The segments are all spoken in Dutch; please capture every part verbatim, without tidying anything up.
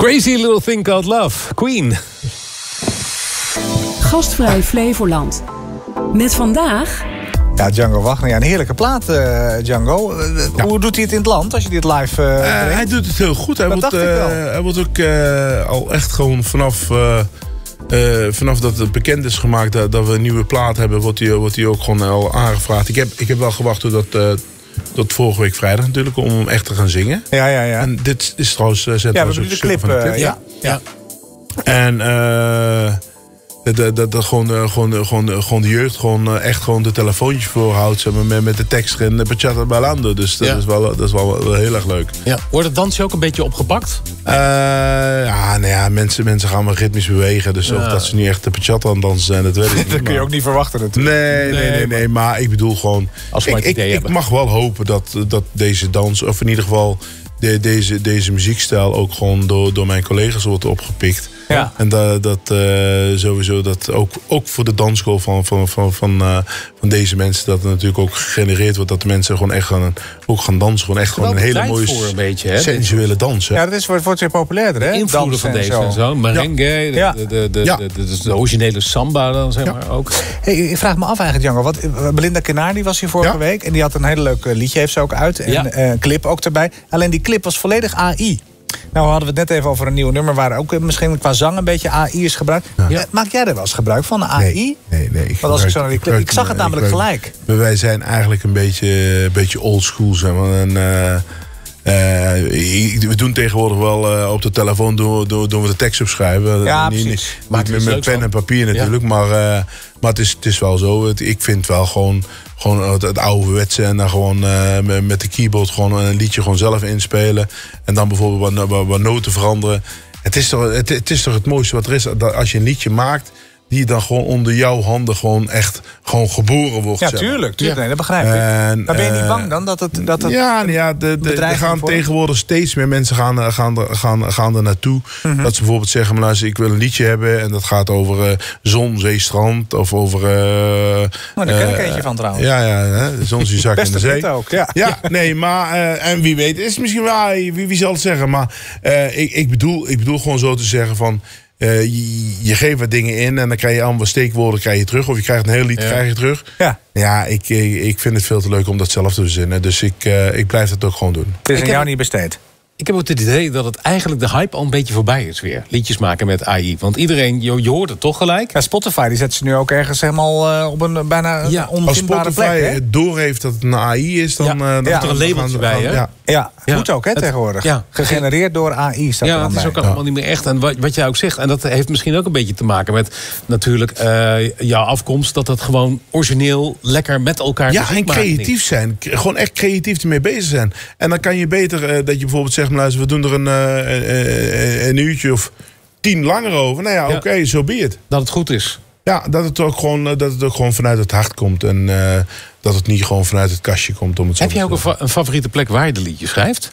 Crazy Little Thing Called Love, Queen. Gastvrij Flevoland. Met vandaag... Ja, Django Wagner. Ja, een heerlijke plaat, uh, Django. Uh, ja. Hoe doet hij het in het land als je dit live uh, uh, Hij doet het heel goed. Hij, wordt, uh, hij wordt ook uh, al echt gewoon vanaf... Uh, Uh, vanaf dat het bekend is gemaakt dat, dat we een nieuwe plaat hebben, wordt hij wordt ook gewoon al aangevraagd. Ik heb, ik heb wel gewacht tot, dat, uh, tot vorige week vrijdag natuurlijk, om hem echt te gaan zingen. Ja, ja, ja. En dit is trouwens... Uh, ja, we hebben de clip. Uh, clip. Ja. ja. En... Uh, Dat, dat, dat gewoon, uh, gewoon, uh, gewoon, uh, gewoon de jeugd gewoon, uh, echt gewoon de telefoontjes voorhoudt, zeg maar, met, met de tekst en de Bachata Bailando. Dus dat, ja. is wel, dat is wel, wel heel erg leuk. Ja. Wordt het dansje ook een beetje opgepakt? Uh, ja, nou ja, mensen, mensen gaan wel ritmisch bewegen. Dus ja. Of dat ze niet echt de Bachata aan het dansen zijn, dat weet ik niet. Dat kun je ook niet verwachten natuurlijk. Nee, nee, nee, nee, nee maar, maar ik bedoel gewoon... Als we ik, het idee ik, hebben. ik mag wel hopen dat, dat deze dans, of in ieder geval de, deze, deze muziekstijl ook gewoon door, door mijn collega's wordt opgepikt. Ja. En dat, dat uh, sowieso dat ook, ook voor de dansschool van, van, van, van, uh, van deze mensen, dat het natuurlijk ook gegenereerd wordt dat de mensen gewoon echt gaan, ook gaan dansen. Gewoon echt gewoon een hele mooie een beetje, hè? sensuele dans. Hè? Ja, dat is, wordt, wordt weer populairder, hè? De invloeden van deze en zo. Merengue, ja. de, de, de, ja. de, de, de, de originele samba dan, zeg maar, ja. ook. Hey, ik vraag me af eigenlijk, Django. Wat, Belinda Kenardi was hier vorige ja. week. En die had een hele leuk liedje, heeft ze ook uit. En ja. uh, een clip ook erbij. Alleen die clip was volledig A I. Nou hadden we het net even over een nieuw nummer waar ook misschien qua zang een beetje A I is gebruikt. Ja. Maak jij er wel eens gebruik van, A I? Nee, nee. nee ik, Want als ik, zo naar die clip, ik zag het namelijk gebruik, gelijk. Maar wij zijn eigenlijk een beetje, een beetje old school, zeg maar. En, uh, Uh, we doen tegenwoordig wel uh, op de telefoon doen, doen, doen we de tekst opschrijven. Ja, niet, precies. Niet met, met pen en papier natuurlijk. Ja. Maar, uh, maar het, is, het is wel zo. Het, ik vind wel gewoon, gewoon het, het ouderwetse. En dan gewoon uh, met de keyboard gewoon een liedje gewoon zelf inspelen. En dan bijvoorbeeld wat, wat, wat noten veranderen. Het is, toch, het, het is toch het mooiste wat er is. Dat als je een liedje maakt, die dan gewoon onder jouw handen gewoon echt gewoon geboren wordt. Ja, tuurlijk. tuurlijk ja. Nee, dat begrijp ik. En, maar ben je niet bang dan dat het... Dat het ja, ja de, de, er gaan wordt? tegenwoordig steeds meer mensen gaan, gaan, gaan, gaan er naartoe. Mm-hmm. Dat ze bijvoorbeeld zeggen, maar ik wil een liedje hebben. En dat gaat over uh, zon, zee, strand. Of over... Uh, nou, daar ken ik uh, eentje van trouwens. Ja, ja. Hè, zon, zee, zak in de zee. Ook, ja. ja, nee, maar... Uh, en wie weet, is het misschien wel... Wie, wie zal het zeggen? Maar uh, ik, ik, bedoel, ik bedoel gewoon zo te zeggen van... Uh, je, je geeft wat dingen in en dan krijg je allemaal steekwoorden krijg je terug. Of je krijgt een heel lied, ja. krijg je terug. Ja, ja ik, ik, ik vind het veel te leuk om dat zelf te verzinnen. Dus ik, uh, ik blijf dat ook gewoon doen. Het is aan jou heb... niet besteed. Ik heb ook het idee dat het eigenlijk de hype al een beetje voorbij is weer. Liedjes maken met A I. Want iedereen, je, je hoort het toch gelijk. Ja, Spotify die zet ze nu ook ergens helemaal uh, op een bijna ja, onvindbare plek. Als Spotify doorheeft dat het een A I is, dan... Ja, uh, dan ja. er een labeltje bij, hè? Ja, ja. ja. Moet ook, hè, het, tegenwoordig. Ja. Gegenereerd door A I staat ja, er dan het is bij. ook allemaal ja. niet meer echt. En wat, wat jij ook zegt, en dat heeft misschien ook een beetje te maken met... natuurlijk uh, jouw afkomst, dat dat gewoon origineel lekker met elkaar... Ja, en creatief zijn. Gewoon echt creatief ermee bezig zijn. En dan kan je beter uh, dat je bijvoorbeeld zegt... luister, we doen er een Een, een, een uurtje of tien langer over. Nou ja, ja. oké, okay, so be it. Dat het goed is. Ja, dat het ook gewoon, dat het ook gewoon vanuit het hart komt. En uh, dat het niet gewoon vanuit het kastje komt. Om het zo Heb jij ook een, fa- een favoriete plek waar je de liedjes schrijft?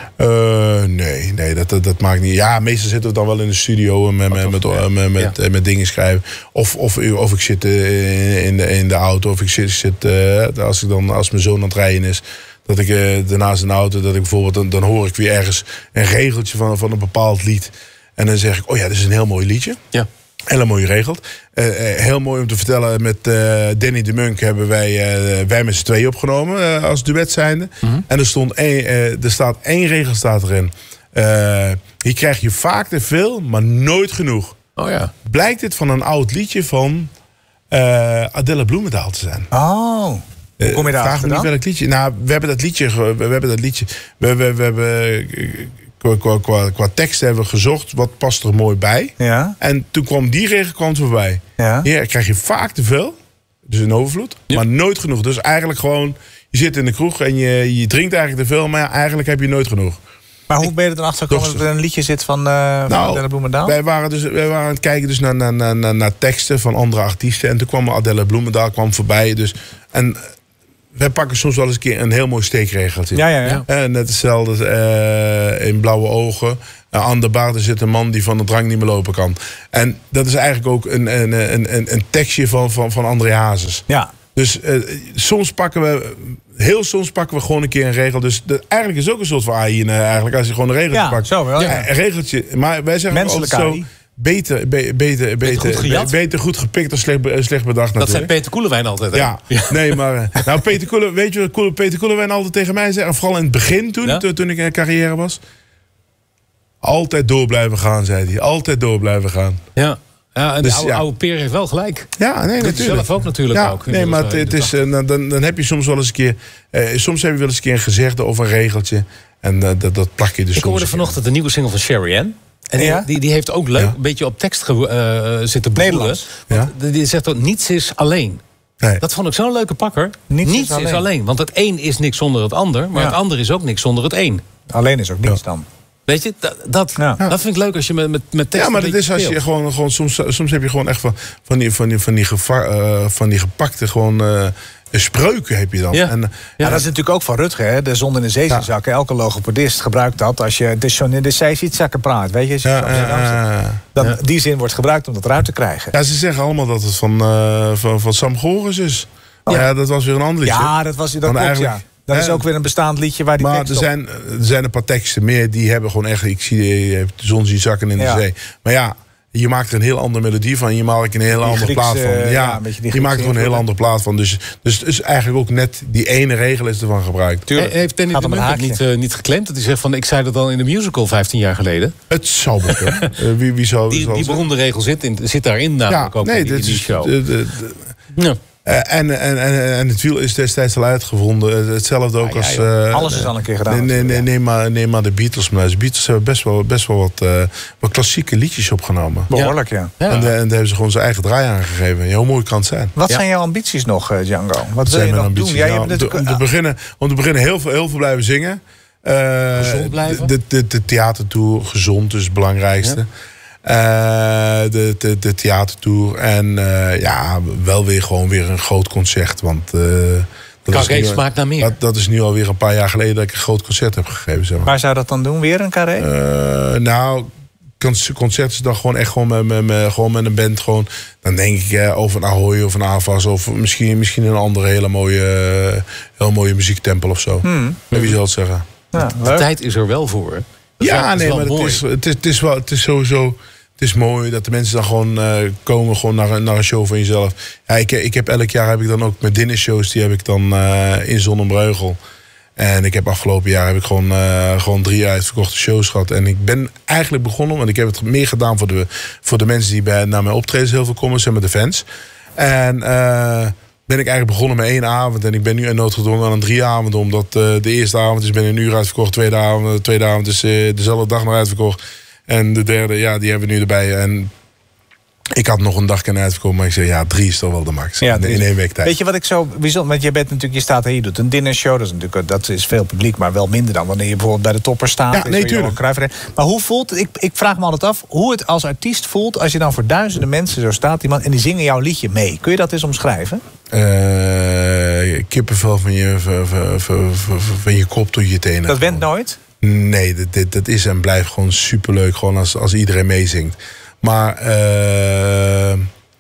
Uh, nee, nee dat, dat, dat maakt niet. Ja, meestal zitten we dan wel in de studio met, met, met, ja. met, met, ja. met dingen schrijven. Of, of, of ik zit in, in, de, in de auto. Of ik zit, zit uh, als, ik dan, als mijn zoon aan het rijden is... Dat ik uh, daarnaast in de auto, dat ik bijvoorbeeld, dan, dan hoor ik weer ergens een regeltje van, van een bepaald lied. En dan zeg ik, oh ja, dit is een heel mooi liedje. Ja. Hele mooi geregeld. Uh, uh, heel mooi om te vertellen, met uh, Danny de Munk hebben wij, uh, wij met z'n tweeën opgenomen uh, als duet zijnde. Mm-hmm. En er, stond één, uh, er staat één regel staat erin. Uh, hier krijg je vaak te veel, maar nooit genoeg. Oh ja. Blijkt dit van een oud liedje van uh, Adele Bloemendaal te zijn. Oh. Hoe kom je daar Vraag me niet welk liedje. Nou, we hebben dat liedje. We hebben dat liedje. We, we, we hebben qua, qua, qua, qua tekst hebben we gezocht. Wat past er mooi bij? Ja. En toen kwam die regel kwam voorbij. Ja. Hier krijg je vaak te veel. Dus een overvloed. Ja. Maar nooit genoeg. Dus eigenlijk gewoon. Je zit in de kroeg en je, je drinkt eigenlijk te veel. Maar ja, eigenlijk heb je nooit genoeg. Maar hoe ben je er dan achter gekomen dat er een liedje zit van, uh, nou, van Adele Bloemendaal? Wij waren, dus, wij waren aan het kijken dus naar, naar, naar, naar teksten van andere artiesten. En toen kwam Adele Bloemendaal kwam voorbij. Dus, en wij pakken soms wel eens een keer een heel mooi steekregeltje. Ja, ja, ja. En net hetzelfde uh, in Blauwe Ogen. Uh, aan de baard zit een man die van de drank niet meer lopen kan. En dat is eigenlijk ook een, een, een, een, een tekstje van, van, van André Hazes. Ja. Dus uh, soms pakken we heel soms pakken we gewoon een keer een regel. Dus de, eigenlijk is het ook een soort van A I. Uh, eigenlijk, als je gewoon een regeltje Ja, pakt. zo wel, ja. Een regeltje. Maar wij zeggen Menselijke altijd A I. zo... Beter, be, beter, beter, goed gejat. beter goed gepikt dan slecht, slecht bedacht. Dat zei natuurlijk. Peter Koelewijn altijd. Hè? Ja, nee, maar... uh, nou, Peter Koelen, weet je wat Peter Koelewijn altijd tegen mij zei? En vooral in het begin, toen, Ja? toen, toen ik in carrière was. Altijd door blijven gaan, zei hij. Altijd door blijven gaan. Ja. Ja, en Dus, de oude, ja. oude Peer heeft wel gelijk. Ja, nee, Dat is natuurlijk. zelf ook natuurlijk ja, ook. Nee, maar het, Inmiddels, het is, uh, dan, dan heb je soms wel eens een keer... Uh, soms heb je wel eens een keer een gezegde of een regeltje. En uh, dat, dat plak je dus Ik soms. hoorde vanochtend de nieuwe single van Sherry Ann. En die, Ja? die, die heeft ook leuk Ja. een beetje op tekst ge, uh, zitten broeden. Nederlands. Want die- die zegt ook, niets is alleen. Nee. Dat vond ik zo'n leuke pakker. Niets Niets, is is, alleen. alleen. Want het een is niks zonder het ander. Maar Ja. het ander is ook niks zonder het een. Alleen is ook niets dan. Weet je, dat, dat, Ja. dat vind ik leuk als je met, met, met tekst Ja, maar een dat is als beetje je speelt. gewoon, gewoon soms, soms heb je gewoon echt van, van, die, van, die, van, die, geva, uh, van die gepakte gewoon uh, spreuken heb je dan. Ja. En, Ja, dat is natuurlijk ook van Rutger, hè? De zon in de zee Ja. zakken. Elke logopedist gebruikt dat als je de zon in de zee ziet zakken praat. Weet je, als je ja, zo zit, uh, dan Ja. die zin wordt gebruikt om dat eruit te krijgen. ja, ze zeggen allemaal dat het van, uh, van, van Sam Goris is. Oh. Ja, dat was weer een ander liedje. Ja, dat was dat Want klopt, eigenlijk- ja. Dat is hè, ook weer een bestaand liedje waar die Maar tekst er op... zijn, er zijn een paar teksten meer die hebben gewoon echt... Ik zie je hebt de zon zien zakken in Ja. de zee. Maar ja, je maakt er een heel andere melodie van. Je maakt er een hele andere Griekse, plaat van. ja, Ja, een beetje die je maakt er gewoon een Griekse hele andere plaat van. Dus, dus het is eigenlijk ook net die ene regel is ervan gebruikt. Tuurlijk. Heeft Danny Gaat de om een Munt ook haakje. niet, uh, niet geclaimd? Dat hij zegt van, ik zei dat al in de musical vijftien jaar geleden. Het zou wel kunnen. Uh, wie, wie zou, Die, zou die het beroemde regel zit, in, zit daarin zeggen? namelijk ook nee, in die, dit in die is, show. de- de- de- Ja. Uh, en, en, en, en het wiel is destijds al uitgevonden. Hetzelfde ook Ah, ja, als... joh. uh, Alles is al een keer gedaan. Nee, nee, nee, natuurlijk, neem, maar, neem maar de Beatles. Maar de Beatles hebben best wel, best wel wat, uh, wat klassieke liedjes opgenomen. ja. Behoorlijk, ja. Ja. En, de, en daar hebben ze gewoon zijn eigen draai aan gegeven. Ja, hoe mooi kan het zijn? Wat Ja. zijn jouw ambities nog, uh, Django? Wat wil Zijn je mijn nog ambities? doen? Ja, je Nou, bent om, natuurlijk- te, om, te beginnen, om te beginnen heel veel, heel veel blijven zingen. Uh, Gezond blijven? De, de, de theatertour, gezond is het belangrijkste. Uh, de, de, de theatertour. En uh, ja, wel weer gewoon weer een groot concert. Want uh, dat, is Carré nu, smaakt naar meer. dat, dat is nu alweer een paar jaar geleden dat ik een groot concert heb gegeven. Zeg maar. Waar zou dat dan doen? Weer een carré? Uh, nou, concert is dan gewoon echt gewoon met, met, met, gewoon met een band. Gewoon, dan denk ik eh, over een Ahoy of een Avas. Of misschien, misschien een andere hele mooie, uh, heel mooie muziektempel of zo. Hmm. Wie zal het zeggen? Ja, De leuk. tijd is er wel voor. Hè? Dat is Ja, wel- dat is nee, wel maar het mooi. is, het, is, het, is wel, het is sowieso... Het is mooi dat de mensen dan gewoon uh, komen gewoon naar, een- naar een show van jezelf. Ja, ik, ik heb elk jaar heb ik dan ook mijn dinnershows. Die heb ik dan uh, in Zonnebreugel. En ik heb afgelopen jaar heb ik gewoon, uh, gewoon drie uitverkochte shows gehad. En ik ben eigenlijk begonnen, want ik heb het meer gedaan voor de, voor de mensen die bij, naar mijn optredens heel veel komen, zeg maar de fans. En uh, ben ik eigenlijk begonnen met één avond. En ik ben nu in noodgedwongen aan een drie avonden. Omdat uh, de eerste avond is binnen een uur uitverkocht. De tweede avond, de tweede avond is uh, dezelfde dag nog uitverkocht. En de derde, ja, die hebben we nu erbij. En ik had nog een dag kunnen uitverkopen, maar ik zei, ja, drie is toch wel de max. Ja, in, drie. in één week tijd. Weet je wat ik zo bijzonder... Want je bent natuurlijk, je staat hier, je doet een dinnershow. Dat is natuurlijk, dat is veel publiek, maar wel minder dan wanneer je bijvoorbeeld bij de topper staat. Ja, Is nee, er Johan tuurlijk. Cruijff er. Maar hoe voelt het? Ik, ik vraag me altijd af hoe het als artiest voelt als je dan voor duizenden mensen zo staat, die man, en die zingen jouw liedje mee. Kun je dat eens omschrijven? Uh, kippenvel van je, van, van, van, van, van je kop tot je tenen. Dat went nooit. Nee, dat, dat, dat is en blijft gewoon superleuk. Gewoon als, als iedereen meezingt. Maar uh,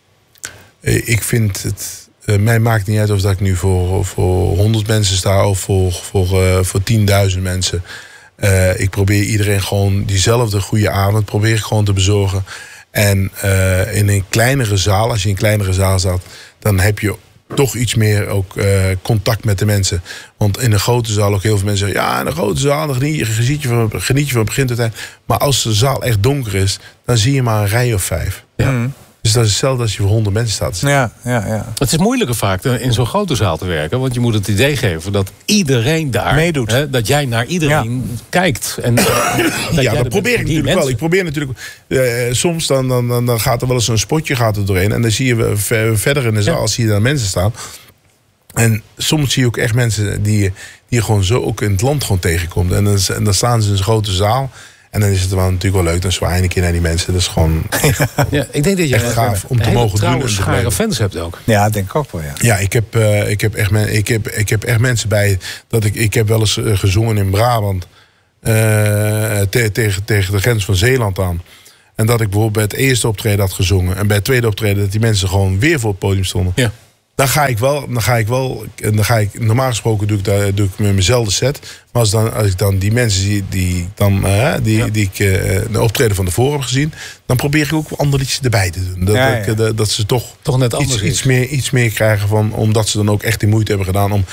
ik vind het... Uh, mij maakt niet uit of dat ik nu voor, voor honderd mensen sta of voor, voor, uh, voor tienduizend mensen. Uh, ik probeer iedereen gewoon diezelfde goede avond probeer ik gewoon te bezorgen. En uh, in een kleinere zaal, als je in een kleinere zaal staat, dan heb je toch iets meer ook uh, contact met de mensen. Want in een grote zaal ook heel veel mensen zeggen, ja, in een grote zaal dan geniet je, geniet je van, geniet je van begin tot eind. Maar als de zaal echt donker is, dan zie je maar een rij of vijf. Ja. Mm. Dus dat is hetzelfde als je voor honderd mensen staat. Ja, ja, ja. Het is moeilijker vaak in zo'n grote zaal te werken. Want je moet het idee geven dat iedereen daar... Meedoet. Hè, dat jij naar iedereen kijkt. En, dat jij Ja, er dat bent probeer voor ik die natuurlijk wel. mensen. Ik probeer natuurlijk... Uh, soms dan, dan, dan, dan gaat er wel eens een spotje gaat er doorheen. En dan zie je ver, verder in de zaal, Ja. zie je daar mensen staan. En soms zie je ook echt mensen die, die je gewoon zo ook in het land gewoon tegenkomt. En dan, en dan staan ze in een grote zaal. En dan is het wel natuurlijk wel leuk. Dan zwaai je een keer naar die mensen. Dat is gewoon... Ja, ik denk dat je Echt een, gaaf om een te hele mogen doen trouwe en te schare beleven. fans hebt ook. Ja, denk ik ook wel, ja. Ja, ik heb, uh, ik, heb echt men, ik, heb, ik heb echt mensen bij... dat ik, ik heb wel eens uh, gezongen in Brabant... Uh, te, tegen, tegen de grens van Zeeland aan. En dat ik bijvoorbeeld bij het eerste optreden had gezongen... en bij het tweede optreden dat die mensen gewoon weer voor het podium stonden. Ja. Dan ga ik wel, dan ga ik wel, dan ga ik, normaal gesproken doe ik, daar, doe ik met mezelfde set. Maar als, dan, als ik dan die mensen zie die, dan, uh, die, ja. die ik uh, de optreden van tevoren heb gezien, dan probeer ik ook andere liedjes erbij te doen. Dat, ja, ja. Dat, dat ze toch, toch net anders iets, iets, meer, iets meer krijgen van, omdat ze dan ook echt die moeite hebben gedaan om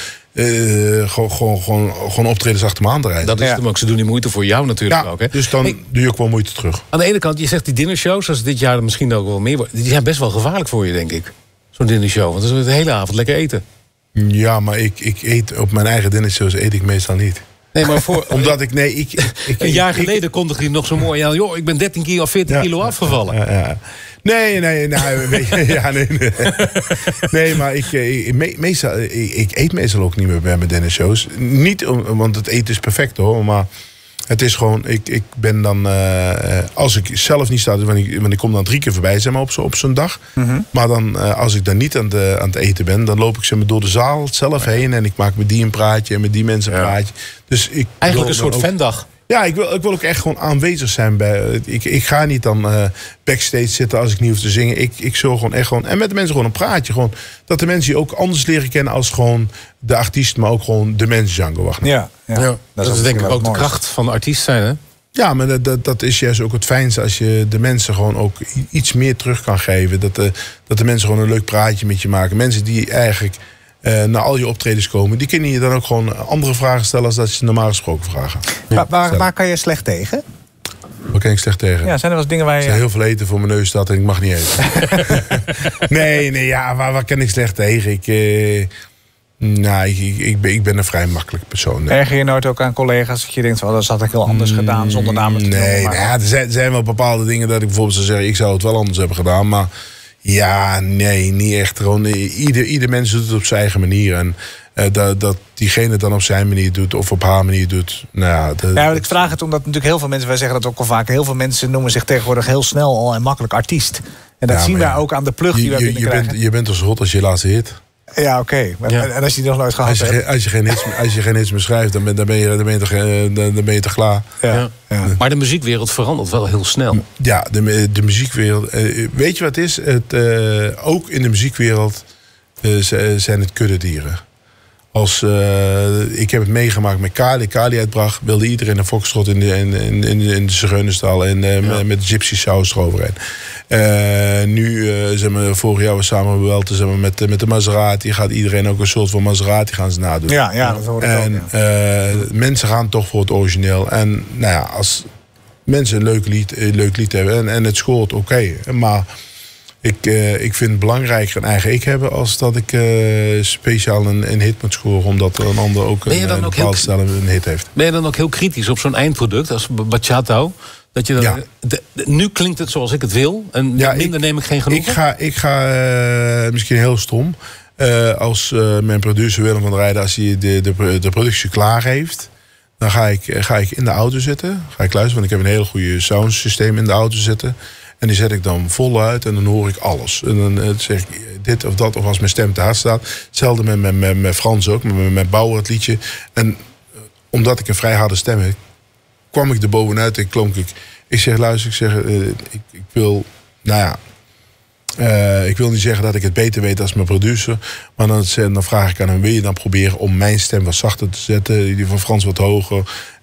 uh, gewoon, gewoon, gewoon, gewoon optredens achter me aan te rijden. Dat is ja. hem ook. Ze doen die moeite voor jou natuurlijk ja, ook. Hè? Dus dan hey, doe je ook wel moeite terug. Aan de ene kant, je zegt die dinnershows, zoals dit jaar misschien ook wel meer wordt, die zijn best wel gevaarlijk voor je, denk ik. Zo'n dinnershow, want dat is de hele avond lekker eten. Ja, maar ik, ik eet op mijn eigen dinnershows eet ik meestal niet. Nee, maar voor, Omdat ik, nee, ik... ik, ik een jaar ik, geleden kondigde hij nog zo mooi aan, joh, ik ben dertien kilo of veertien ja, kilo afgevallen. Ja, ja. Nee, nee, nou, weet je, ja, nee, nee. Nee, maar ik, ik, me, meestal, ik, ik eet meestal ook niet meer bij mijn dinnershows. Niet, om, want het eten is perfect hoor, maar... Het is gewoon, ik, ik ben dan, uh, als ik zelf niet sta, want ik, want ik kom dan drie keer voorbij zeg maar, op, zo, op zo'n dag. Mm-hmm. Maar dan, uh, als ik dan niet aan, de, aan het eten ben, dan loop ik zeg maar, door de zaal zelf heen. En ik maak met die een praatje en met die mensen een ja. praatje. Dus ik Eigenlijk een soort ook, fandag. Ja, ik wil, ik wil ook echt gewoon aanwezig zijn. Bij, ik, ik ga niet dan uh, backstage zitten als ik niet hoef te zingen. Ik, ik zorg gewoon echt gewoon, en met de mensen gewoon een praatje. Gewoon, dat de mensen je ook anders leren kennen als gewoon de artiest, maar ook gewoon de mensen Django Wagner. Ja, ja. ja. Dat, dat is denk ik ook de kracht van de artiest zijn, hè? Ja, maar dat, dat, dat is juist ook het fijnste als je de mensen gewoon ook iets meer terug kan geven. Dat de, dat de mensen gewoon een leuk praatje met je maken. Mensen die eigenlijk uh, naar al je optredens komen, die kunnen je dan ook gewoon andere vragen stellen als dat ze normaal gesproken vragen. Ja. Waar, waar, waar kan je slecht tegen? Waar kan ik slecht tegen? Ja, zijn er wel eens dingen waar je... Er zijn heel veel eten voor mijn neus staat en ik mag niet eten. nee, nee, ja, waar, waar kan ik slecht tegen? Ik... Uh, Nou, ik, ik, ik, ben, ik ben een vrij makkelijk persoon. Erger je nooit ook aan collega's dat je denkt, oh, dat had ik heel anders gedaan zonder namen te nee, noemen? Nee, nou, er, zijn, er zijn wel bepaalde dingen dat ik bijvoorbeeld zou zeggen, ik zou het wel anders hebben gedaan. Maar ja, nee, niet echt. Gewoon, ieder, ieder mens doet het op zijn eigen manier. En uh, dat, dat diegene het dan op zijn manier doet of op haar manier doet. Nou ja, de, ja, ik vraag het omdat natuurlijk heel veel mensen, wij zeggen dat ook al vaak, heel veel mensen noemen zich tegenwoordig heel snel al en makkelijk artiest. En dat ja, zien wij ja, ook aan de plug die wij binnenkrijgen. Je bent, je bent als rot als je laatste hit. Ja, oké. Okay. Ja. En als je die nog nooit gehad als je, hebt? Als je geen hits, als je geen hits meer schrijft, dan ben, dan ben, je, dan ben, je, toch, dan, dan ben je toch klaar. Ja. Ja. Ja. Maar de muziekwereld verandert wel heel snel. Ja, de, de muziekwereld. Weet je wat het is? Het, uh, ook in de muziekwereld uh, zijn het kuddedieren. Als, uh, ik heb het meegemaakt met Kali. Kali uitbracht, wilde iedereen een foxtrot in de, in, in, in, in de Zigeunerstal en uh, ja. met de gypsy saus eroverheen. Uh, nu, uh, zeg maar, vorig jaar was samen wel te zeg maar, met, met de Maserati. Gaat iedereen ook een soort van Maserati gaan ze nadoen. Ja, ja, dat hoor ik en, ook. Ja. Uh, mensen gaan toch voor het origineel. En nou ja, als mensen een leuk lied, een leuk lied hebben en, en het scoort, oké. Okay. Maar ik, uh, ik vind het belangrijker een eigen ik hebben als dat ik uh, speciaal een, een hit moet scoren, omdat een ander ook een, een bepaalde stijl een hit heeft. Ben je dan ook heel kritisch op zo'n eindproduct als Bachata? Dat je dan, ja. de, de, nu klinkt het zoals ik het wil en ja, minder ik, neem ik geen genoegen? Ik ga, ik ga uh, misschien heel stom, uh, als uh, mijn producer Willem van der Rijden, als hij de, de, de productie klaar heeft, dan ga ik, ga ik in de auto zitten, ga ik luisteren, want ik heb een heel goede soundsysteem in de auto zitten. En die zet ik dan vol uit en dan hoor ik alles. En dan uh, zeg ik dit of dat, of als mijn stem te hard staat. Hetzelfde met, met, met, met Frans ook, met, met Bauer het liedje. En uh, omdat ik een vrij harde stem heb, kwam ik er bovenuit en klonk ik. Ik zeg, luister, ik zeg, uh, ik, ik wil, nou ja, uh, ik wil niet zeggen dat ik het beter weet als mijn producer. Maar dan, dan vraag ik aan hem, wil je dan proberen om mijn stem wat zachter te zetten? Die van Frans wat hoger.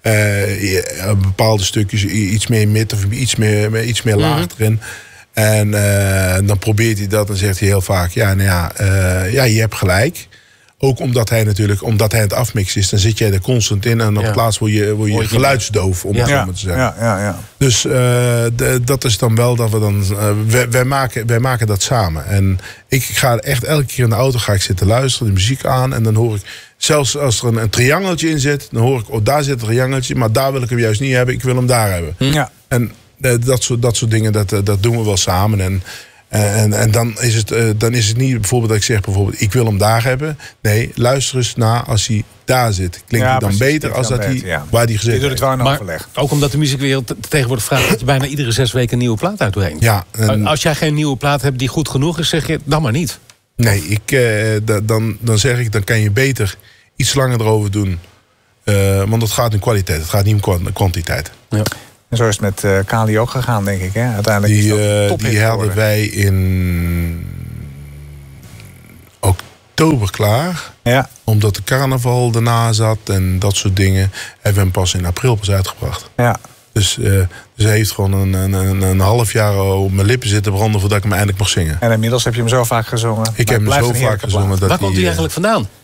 Uh, bepaalde stukjes, iets meer mid of iets meer, iets meer laag erin. En uh, dan probeert hij dat en zegt hij heel vaak, ja, nou ja, uh, ja, je hebt gelijk. Ook omdat hij natuurlijk, omdat hij het afmixen is, dan zit jij er constant in. En op ja. het laatst word je, word je Hoor geluidsdoof, om ja. het zo maar te zeggen. Ja, ja, ja. Dus uh, de, dat is dan wel dat we dan. Uh, wij, wij, maken, wij maken dat samen. En ik ga echt elke keer in de auto ga ik zitten luisteren, de muziek aan. En dan hoor ik, zelfs als er een, een triangeltje in zit, dan hoor ik, oh, daar zit een triangeltje, maar daar wil ik hem juist niet hebben. Ik wil hem daar hebben. Ja. En uh, dat, soort, dat soort dingen, dat, uh, dat doen we wel samen. En En, en dan, is het, uh, dan is het niet bijvoorbeeld dat ik zeg, bijvoorbeeld, ik wil hem daar hebben. Nee, luister eens naar als hij daar zit. Klinkt ja, hij dan precies, beter als dat hij ja. waar hij gezet heeft. Je doet het wel in overleg. Ook omdat de muziekwereld tegenwoordig vraagt dat je bijna iedere zes weken een nieuwe plaat uit doorheen. Ja, en als jij geen nieuwe plaat hebt die goed genoeg is, zeg je dan maar niet. Nee, ik, uh, da, dan, dan zeg ik, dan kan je beter iets langer erover doen. Uh, want het gaat in kwaliteit, het gaat niet om kwantiteit. Ja. En zo is het met uh, Kali ook gegaan, denk ik. Hè? Uiteindelijk die, is uh, die hadden wij in oktober klaar. Ja. Omdat de carnaval erna zat en dat soort dingen. Hebben we hem pas in april pas uitgebracht. Ja. Dus, uh, dus hij heeft gewoon een, een, een half jaar op mijn lippen zitten branden voordat ik hem eindelijk mocht zingen. En inmiddels heb je hem zo vaak gezongen. Ik heb hem zo vaak gezongen. Dat Waar komt hij uh, eigenlijk vandaan?